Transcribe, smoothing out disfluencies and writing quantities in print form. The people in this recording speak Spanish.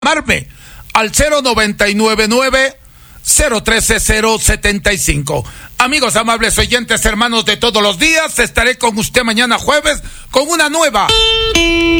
llamarme al 0999-013-075. Amigos amables oyentes, hermanos de todos los días, estaré con usted mañana jueves con una nueva